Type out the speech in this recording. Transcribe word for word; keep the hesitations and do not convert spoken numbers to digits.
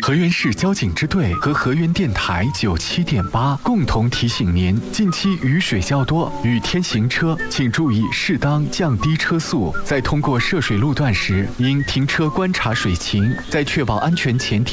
河源市交警支队和河源电台九七点八共同提醒您：近期雨水较多，雨天行车请注意适当降低车速，在通过涉水路段时，应停车观察水情，在确保安全前提